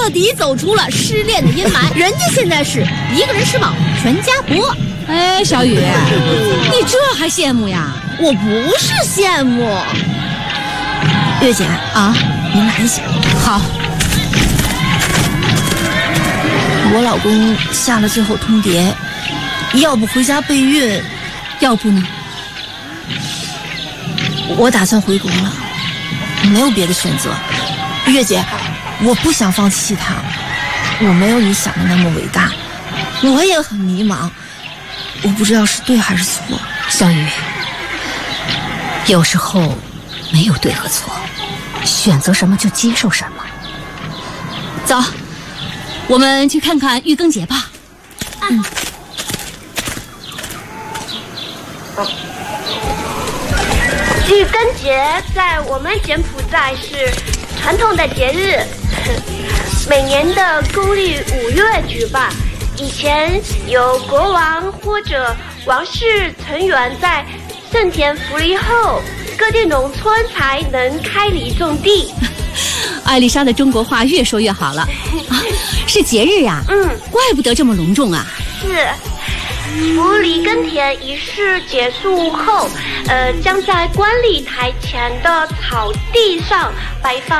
彻底走出了失恋的阴霾。人家现在是一个人吃饱全家不饿。 哎，小雨，你这还羡慕呀？ 我不是羡慕。月姐啊，您拿一下。 好。 我老公下了最后通牒，要不回家备孕， 要不呢？ 我打算回国了，没有别的选择。月姐，我不想放弃他，我没有你想的那么伟大，我也很迷茫，我不知道是对还是错。 小雨，有时候没有对和错，选择什么就接受什么。走，我们去看看玉庚节吧。 玉庚节在我们柬埔寨是传统的节日，每年的公历5月举办。以前有国王或者王室成员在盛田福利后，各地农村才能开犁种地。 艾丽莎的中国话越说越好了啊！是节日呀？怪不得这么隆重啊！ 是。福犁耕田仪式结束后，将在观礼台前的草地上摆放